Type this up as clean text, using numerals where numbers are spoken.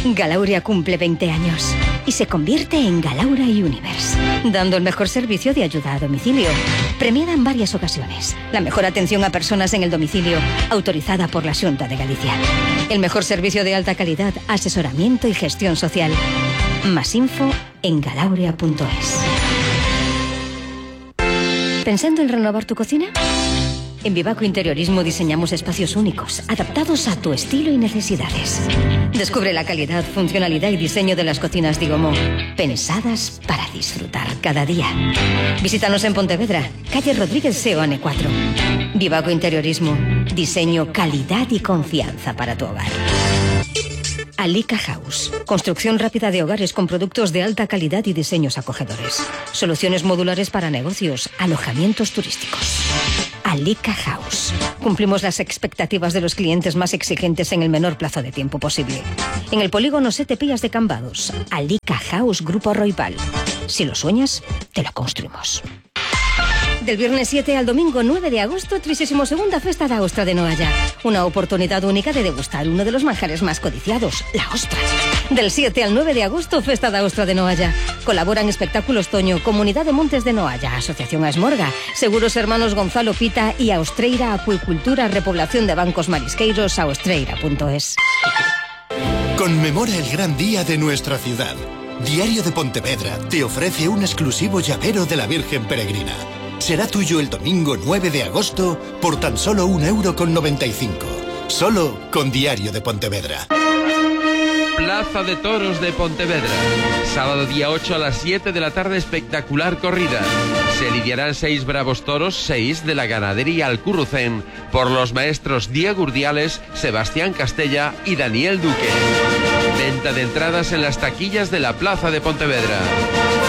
Galauria cumple 20 años y se convierte en Galaura Universe, dando el mejor servicio de ayuda a domicilio, premiada en varias ocasiones, la mejor atención a personas en el domicilio, autorizada por la Xunta de Galicia, el mejor servicio de alta calidad, asesoramiento y gestión social. Más info en galauria.es. ¿Pensando en renovar tu cocina? En Vivaco Interiorismo diseñamos espacios únicos, adaptados a tu estilo y necesidades. Descubre la calidad, funcionalidad y diseño de las cocinas Digomo, pensadas para disfrutar cada día. Visítanos en Pontevedra, calle Rodríguez Seoane 4. Vivaco Interiorismo, diseño, calidad y confianza para tu hogar. Alica House, construcción rápida de hogares con productos de alta calidad y diseños acogedores. Soluciones modulares para negocios, alojamientos turísticos. Alica House. Cumplimos las expectativas de los clientes más exigentes en el menor plazo de tiempo posible. En el polígono Sete Pías de Cambados. Alica House Grupo Roipal. Si lo sueñas, te lo construimos. Del viernes 7 al domingo 9 de agosto, 32ª Festa da Ostra de Noalla. Una oportunidad única de degustar uno de los manjares más codiciados, la ostra. Del 7 al 9 de agosto, Festa da Ostra de Noalla. Colaboran Espectáculos Toño, Comunidad de Montes de Noalla, Asociación Asmorga, Seguros Hermanos Gonzalo Pita y Austreira Acuicultura, Repoblación de Bancos Marisqueiros, austreira.es. Conmemora el gran día de nuestra ciudad. Diario de Pontevedra te ofrece un exclusivo llavero de la Virgen Peregrina. Será tuyo el domingo 9 de agosto por tan solo €1,95. Solo con Diario de Pontevedra. Plaza de Toros de Pontevedra. Sábado día 8 a las 7 de la tarde, espectacular corrida. Se lidiarán 6 bravos toros, 6 de la ganadería Alcurrucén, por los maestros Diego Urdiales, Sebastián Castella y Daniel Duque. Venta de entradas en las taquillas de la Plaza de Pontevedra.